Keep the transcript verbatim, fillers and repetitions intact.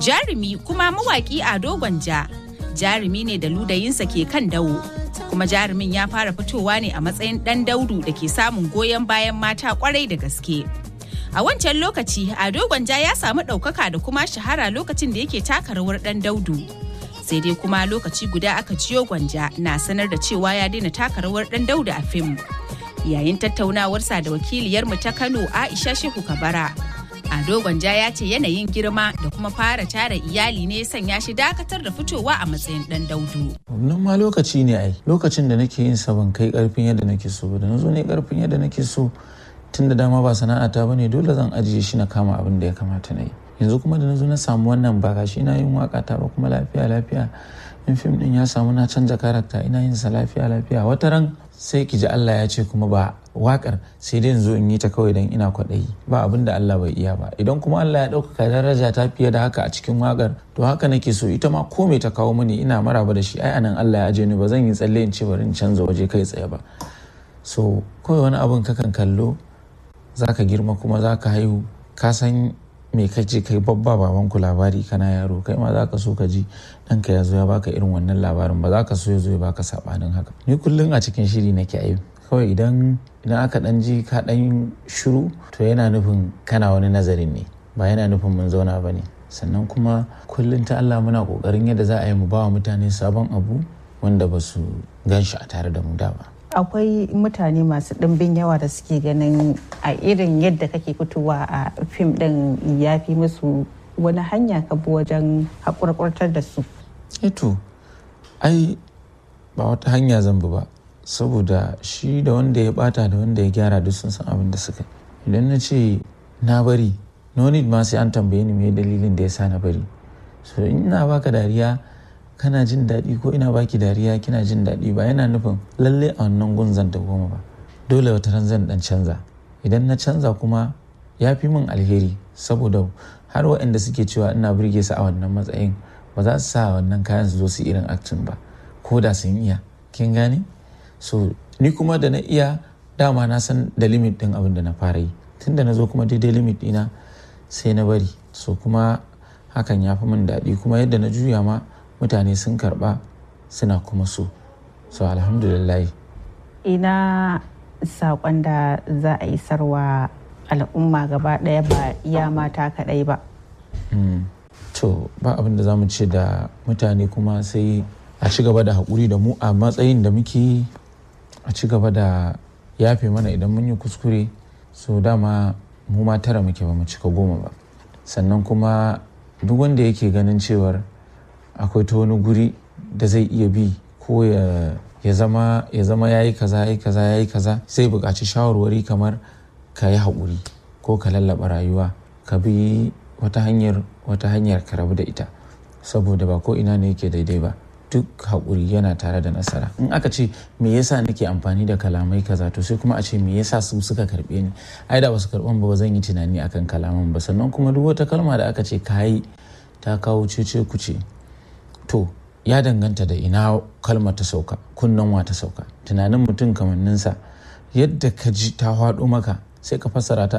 Jarumi kuma mawaƙi Ado Gwanja. Jarumi ne da ludayinsa ke kan dawo. Kuma jarumin ya fara fitowa ne a matsayin ɗan daudu da ke samun goyon bayan mata kwarai da gaske. A wancan lokaci, Ado Gwanja ya samu ɗaukaka da kuma shahara lokacin da yake taka rawar ɗan daudu. Sai dai kuma lokaci guda aka ciyo Gwanja na sanar da cewa ya daina taka rawar ɗan daudu a fim. Yayin tattaunawarsa da wakiliyarmu ta Kano Aisha Shehu Kabara, Ado Gwanja ya ce yanayin girma da kuma fara tara iyali ne sanya shi dakatar da fitowa a matsayin ɗan daudu. Wannan ma lokaci ne ai, lokacin da nake yin sa ban kai ƙarfin yadda nake so ba, da na zo ne ƙarfin yadda nake so tun da dama ba sana'ata ba ne, dole zan ajiye shi na kama abin da ya kamata na yi. Yanzu kuma da na zo na samu wannan ba gashi ina yin waka ta ba kuma lafiya lafiya, in fim din ya samu na canza karakta ina yin sa lafiya lafiya. Wata ran sai ki ji Allah ya ce kuma ba wakar sai dai yanzu in yi ta kawai dan ina kwaɗayi, ba abin da Allah bai iya ba. Idan kuma Allah ya ɗaukaka daraja ta fiye da haka a cikin wakar, to haka nake so ita ma ko me ta kawo mini ina maraba da shi. Ai anan Allah ya aje ni, ba zan yi tsalle in ce bari in canza waje kai tsaye ba. So kawai wani abin kakan kallo, za ka girma kuma za ka haihu, ka san me kace kai babba babanku labari kana yaro, kai ma za ka so ka ji ɗanka ya zo ya baka irin wannan labarin, ba za ka so ya zo ya baka saɓanin haka. Ni kullum a cikin shiri nake ayi, kawai idan idan aka ɗan ji ka ɗan shiru to yana nufin kana wani nazarin ne, ba yana nufin mun zauna ba ne. Sannan kuma kullum ta Allah muna ƙoƙarin yadda za a yi mu ba wa mutane sabon abu wanda ba su gan shi a tare da mu da ba. Akwai mutane masu ɗimbin yawa da suke ganin a irin yadda kake fitowa a fim ɗin ya fi musu, wani hanya ka bi wajen haƙurƙurtar da su? Eto, ai ba wata hanya zan bi ba, saboda shi da wanda ya bata da wanda ya gyara duk sun san abin da suka. Idan na ce na bari, no need ma sai an tambaye ni me dalilin da ya sa na bari. So ina baka dariya kana jin daɗi ko ina baki dariya kina jin daɗi, ba yana nufin lalle a wannan gun zan goma ba. Dole wata ran zan dan canza. Idan na canza kuma ya fi min alheri, saboda har waɗanda suke cewa ina burge su a wannan matsayin ba za su sa wannan kayan su zo su irin acting ba, ko da sun iya. Kin gane? So ni kuma da na iya dama na san da limit ɗin abin da na fara yi. Tunda na zo kuma daidai limit ɗina sai na bari. So kuma hakan ya fi min daɗi, kuma yadda na juya ma mutane sun karba suna kuma so. So alhamdulillah. Ina saƙon da za a yi sarwa al'umma gaba ɗaya ba iya mata kaɗai ba? Mm. To ba abin da za mu ce da mutane kuma sai a ci gaba da haƙuri da mu a matsayin da muke, a ci gaba da yafe mana idan mun yi kuskure. So dama mu ma tara muke ba mu cika goma ba. Sannan kuma duk wanda yake ganin cewar akwai ta wani guri da zai iya bi ko ya ya zama ya zama yayi kaza yayi kaza yayi kaza, sai buƙaci shawarwari kamar ka yi haƙuri ko ka lallaba rayuwa, ka bi wata hanyar wata hanyar ka rabu da ita, saboda ba ko ina ne yake daidai ba. Duk haƙuri yana tare da nasara. In aka ce me yasa nake amfani da kalamai kaza, to sai kuma a ce me yasa su suka karɓe ni. Ai da ba su karɓan ba, ba zan yi tunani akan kalaman ba. Sannan kuma duk wata kalma da aka ce kayi ta kawo cece kuce, to ya danganta da ina kalmar ta sauka, kunnen wa ta sauka, tunanin mutum kamanninsa, yadda ka ji ta faɗo maka sai ka fassara ta